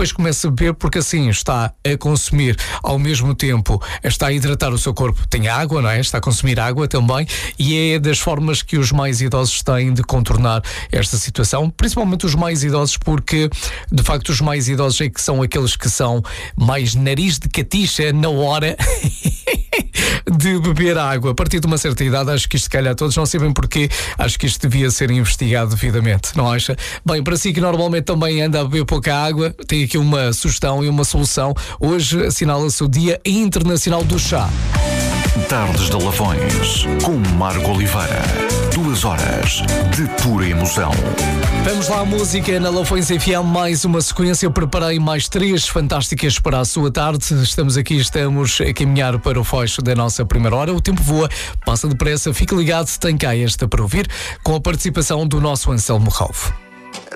depois comece a beber porque assim está a consumir ao mesmo tempo, está a hidratar o seu corpo. Tem água, não é? Está a consumir água também e é das formas que os mais idosos têm de contornar esta situação, principalmente os mais idosos, porque de facto os mais idosos é que são aqueles que são mais nariz de catixa na hora de beber água. A partir de uma certa idade, acho que isto, se calhar, todos não sabem porquê, acho que isto devia ser investigado devidamente, não acha? Bem, para si que normalmente também anda a beber pouca água, tem aqui uma sugestão e uma solução. Hoje assinala-se o Dia Internacional do Chá. Tardes de Lafões, com Marco Oliveira. 2 horas de pura emoção. Vamos lá, a música na Lafões FM, mais uma sequência. Eu preparei mais 3 fantásticas para a sua tarde. Estamos a caminhar para o fecho da nossa primeira hora. O tempo voa, passa depressa, fique ligado, tem cá esta para ouvir, com a participação do nosso Anselmo Ralph.